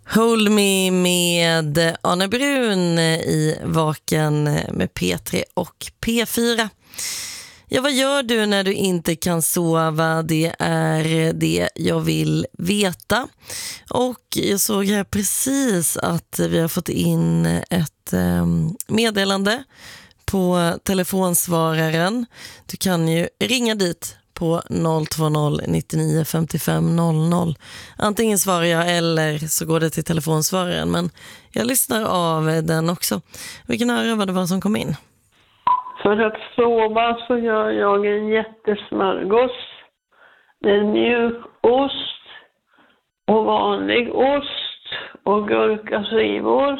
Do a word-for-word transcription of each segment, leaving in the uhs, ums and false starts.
Hold Me med Arne Brun i Vaken med P tre och P fyra. Ja, vad gör du när du inte kan sova? Det är det jag vill veta. Och jag såg här precis att vi har fått in ett meddelande på telefonsvararen. Du kan ju ringa dit på noll två noll nittionio femtiofem noll noll. Antingen svarar jag eller så går det till telefonsvararen. Men jag lyssnar av den också. Vi kan höra vad det var som kom in. För att sova så gör jag en jättesmörgås med mjuk ost och vanlig ost och gurkaskivor.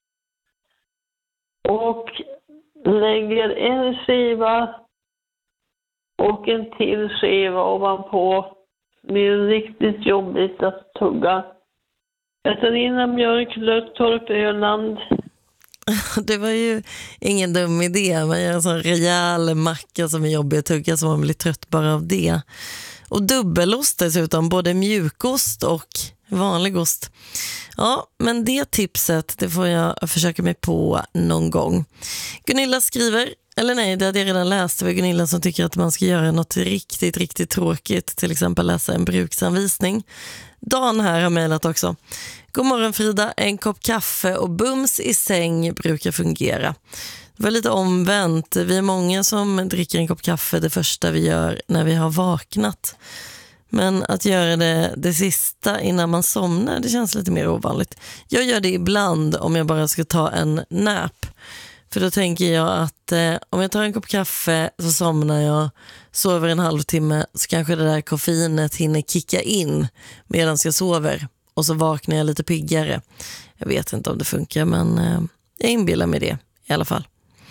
Och lägger en skiva och en till skiva ovanpå. Det blir riktigt jobbigt att tugga. Katarina Björk, Löttorp, Öland. Det var ju ingen dum idé. Man gör en sån rejäl macka som är jobbig att tugga så man blir trött bara av det. Och dubbelost dessutom, både mjukost och vanlig ost. Ja, men det tipset, det får jag försöka mig på någon gång. Gunilla skriver, eller nej, det hade jag redan läst. Det var Gunilla som tycker att man ska göra något riktigt, riktigt tråkigt. Till exempel läsa en bruksanvisning. Dan här har mejlat också. God morgon Frida, en kopp kaffe och bums i säng brukar fungera. Det var lite omvänt. Vi är många som dricker en kopp kaffe det första vi gör när vi har vaknat. Men att göra det det sista innan man somnar, det känns lite mer ovanligt. Jag gör det ibland om jag bara ska ta en nap. För då tänker jag att eh, om jag tar en kopp kaffe så somnar jag, sover en halvtimme, så kanske det där koffeinet hinner kicka in medan jag sover. Och så vaknar jag lite piggare. Jag vet inte om det funkar, men eh, jag inbillar mig det i alla fall.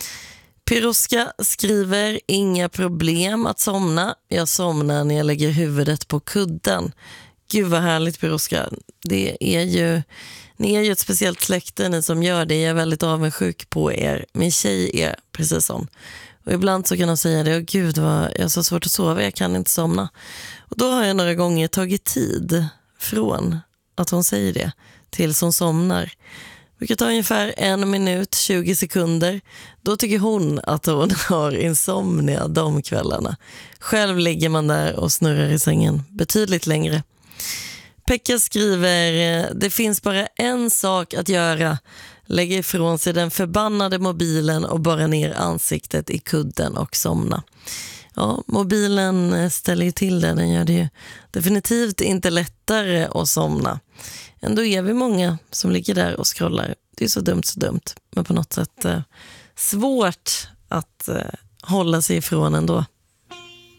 Piroska skriver, inga problem att somna. Jag somnar när jag lägger huvudet på kudden. Gud vad härligt Piroska. Det är ju, ni är ju ett speciellt släkte ni som gör det. Jag är väldigt avundsjuk på er. Min tjej är precis sån. Och ibland så kan hon säga det, åh gud vad jag har så svårt att sova, jag kan inte somna. Och då har jag några gånger tagit tid från att hon säger det tills hon somnar. Vi kan ta ungefär en minut, tjugo sekunder. Då tycker hon att hon har insomnia de kvällarna. Själv ligger man där och snurrar i sängen betydligt längre. Pekka skriver, det finns bara en sak att göra. Lägga ifrån sig den förbannade mobilen och borra ner ansiktet i kudden och somna. Ja, mobilen ställer ju till det. Den gör det ju definitivt inte lättare att somna. Ändå är vi många som ligger där och scrollar. Det är så dumt, så dumt. Men på något sätt eh, svårt att eh, hålla sig ifrån ändå.